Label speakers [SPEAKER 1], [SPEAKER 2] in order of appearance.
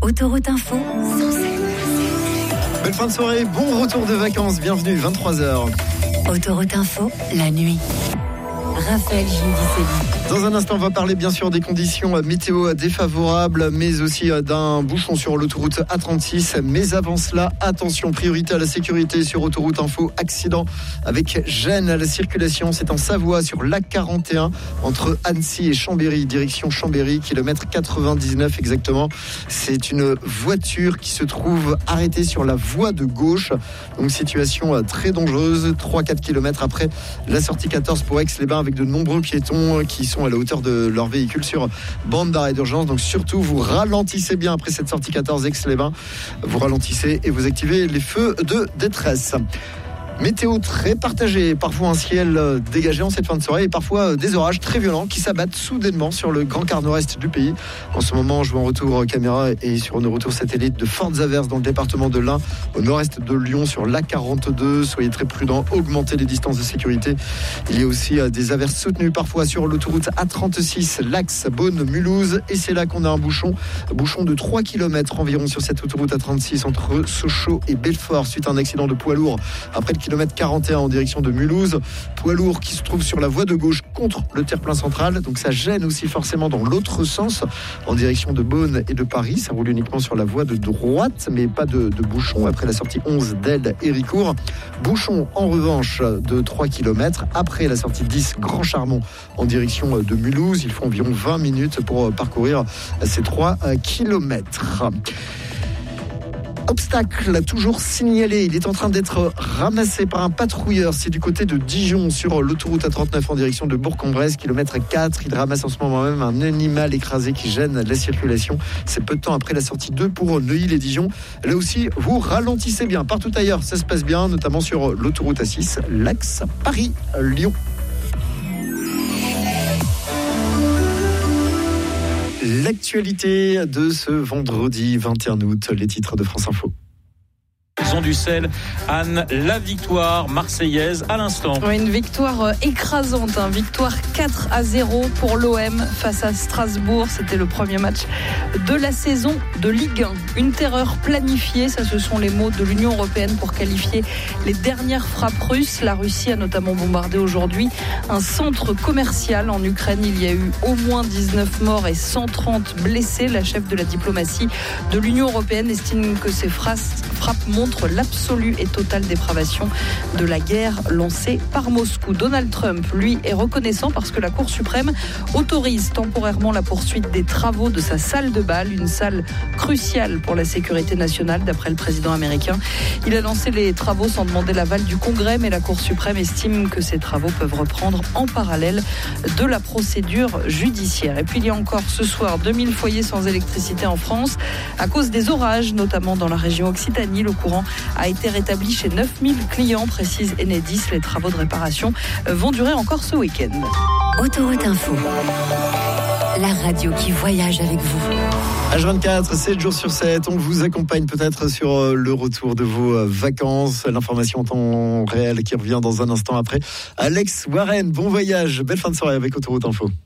[SPEAKER 1] Autoroute Info.
[SPEAKER 2] Belle fin de soirée, bon retour de vacances, bienvenue, 23h.
[SPEAKER 1] Autoroute Info, la nuit. Raphaël Gindicelli.
[SPEAKER 2] Dans un instant, on va parler bien sûr des conditions météo défavorables, mais aussi d'un bouchon sur l'autoroute A36. Mais avant cela, attention, priorité à la sécurité sur Autoroute Info. Accident avec gêne à la circulation. C'est en Savoie sur l'A41 entre Annecy et Chambéry, direction Chambéry, kilomètre 99 exactement. C'est une voiture qui se trouve arrêtée sur la voie de gauche. Donc situation très dangereuse. 3-4 km après la sortie 14 pour Aix-les-Bains, avec de nombreux piétons qui sont à la hauteur de leur véhicule sur bande d'arrêt d'urgence. Donc surtout, vous ralentissez bien après cette sortie 14 Aix-les-Bains. Vous ralentissez et vous activez les feux de détresse. Météo très partagée, parfois un ciel dégagé en cette fin de soirée et parfois des orages très violents qui s'abattent soudainement sur le grand quart nord-est du pays. En ce moment, je vois en retour caméra et sur nos retours satellites de fortes averses dans le département de l'Ain, au nord-est de Lyon sur l'A42. Soyez très prudents, augmentez les distances de sécurité. Il y a aussi des averses soutenues parfois sur l'autoroute A36, l'axe Beaune-Mulhouse, et c'est là qu'on a un bouchon de 3 km environ sur cette autoroute A36 entre Sochaux et Belfort suite à un accident de poids lourd après le kilomètre 41 en direction de Mulhouse. Poids lourd qui se trouve sur la voie de gauche contre le terre-plein central. Donc ça gêne aussi forcément dans l'autre sens en direction de Beaune et de Paris. Ça roule uniquement sur la voie de droite, mais pas de bouchon après la sortie 11 d'Elde et Ricourt. Bouchon en revanche de 3 km après la sortie 10 Grand Charmont en direction de Mulhouse. Il faut environ 20 minutes pour parcourir ces 3 km. Obstacle toujours signalé, il est en train d'être ramassé par un patrouilleur. C'est du côté de Dijon sur l'autoroute A39 en direction de Bourg-en-Bresse, kilomètre 4. Il ramasse en ce moment même un animal écrasé qui gêne la circulation. C'est peu de temps après la sortie 2 pour Neuilly-les-Dijon. Là aussi, vous ralentissez bien. Partout ailleurs, ça se passe bien, notamment sur l'autoroute A6, l'axe Paris-Lyon. L'actualité de ce vendredi 21 août, les titres de France Info.
[SPEAKER 3] Du sel, Anne, la victoire marseillaise à l'instant.
[SPEAKER 4] Une victoire écrasante, victoire 4-0 pour l'OM face à Strasbourg. C'était le premier match de la saison de Ligue 1. Une terreur planifiée, ça ce sont les mots de l'Union européenne pour qualifier les dernières frappes russes. La Russie a notamment bombardé aujourd'hui un centre commercial en Ukraine. Il y a eu au moins 19 morts et 130 blessés. La chef de la diplomatie de l'Union européenne estime que ces frappes montrent l'absolue et totale dépravation de la guerre lancée par Moscou. Donald Trump, lui, est reconnaissant parce que la Cour suprême autorise temporairement la poursuite des travaux de sa salle de bal, une salle cruciale pour la sécurité nationale, d'après le président américain. Il a lancé les travaux sans demander l'aval du Congrès, mais la Cour suprême estime que ces travaux peuvent reprendre en parallèle de la procédure judiciaire. Et puis il y a encore ce soir 2000 foyers sans électricité en France à cause des orages, notamment dans la région Occitanie. Le courant a été rétabli chez 9000 clients, précise Enedis. Les travaux de réparation vont durer encore ce week-end.
[SPEAKER 1] Autoroute Info, la radio qui voyage avec vous.
[SPEAKER 2] H24, 7 jours sur 7, on vous accompagne peut-être sur le retour de vos vacances. L'information en temps réel qui revient dans un instant après. Alex Warren, bon voyage, belle fin de soirée avec Autoroute Info.